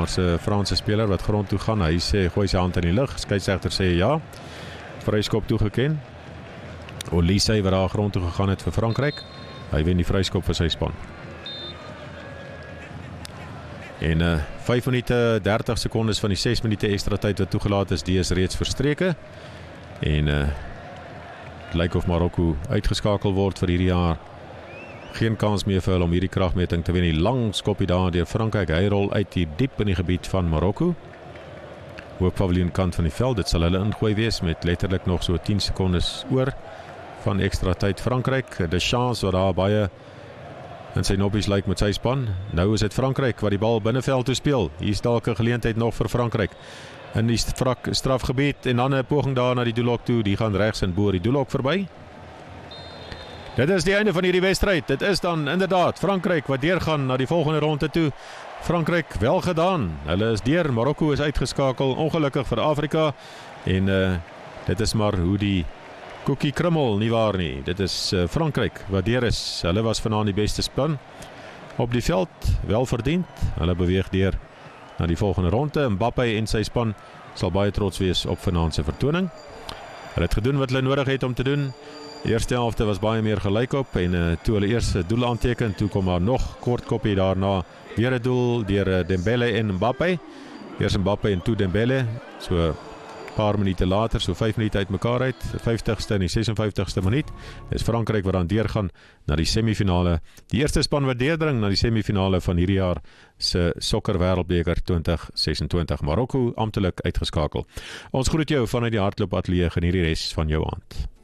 daar's 'n Franse speler wat grond toe gaan. Hy sê gooi sy hand in die lug. Skeieregter sê ja. Vryskop toegeken. Olise wat daar grond toe gegaan het vir Frankryk. Hy wen die vryskop vir sy span. En 5 minute 30 sekondes van die 6 minute ekstra tyd wat toegelaat is, die is reeds verstreke. En lyk of Marokko uitgeskakel word vir hierdie jaar. Geen kans meer vir hulle om hierdie kragmeting te wen. Die lang skoppie daar deur Frankryk. Hy rol uit hier diep in die gebied van Marokko. Hoofpaviljoen kant van die veld. Dit sal hulle ingooi wees met letterlik nog so 10 sekondes oor van ekstra tyd. Frankryk, Deschamps wat daar baie in sy noppies lyk met sy span. Nou is dit Frankryk wat die bal binneveld toe speel. Hier is dalk 'n geleentheid nog vir Frankryk in die strafgebied en dan 'n poging daar na die doelhok toe. Die gaan regs en bo die doelhok verby. Dit is die einde van hierdie wedstryd. Dit is dan inderdaad Frankryk wat deurgaan na die volgende ronde toe. Frankryk wel gedaan. Hulle is deur. Marokko is uitgeskakel. Ongelukkig vir Afrika. En dit is maar hoe die koekie krummel, nie waar nie. Dit is Frankryk wat deur is. Hulle was vanaand die beste span op die veld. Wel verdiend. Hulle beweeg deur na die volgende ronde. Mbappé en sy span sal baie trots wees op vanaand se vertoning. Hulle het gedoen wat hulle nodig het om te doen. Die eerste helfte was baie meer gelyk op en toe hulle eers doel aanteken, toe kom maar nog kort koppie daarna. Weer 'n doel deur Dembele en Mbappé. Eers Mbappé en toe Dembele. So 'n paar minute later, so 5 minute uit mekaar uit, 50ste en die 56ste minuut. Dis Frankryk wat dan deurgaan na die semifinale. Die eerste span wat deurdring na die semifinale van hierdie jaar se sokker wêreldbeker 2026. Marokko amptelik uitgeskakel. Ons groet jou vanuit die hardloop ateljee. Geniet die res van jou aand.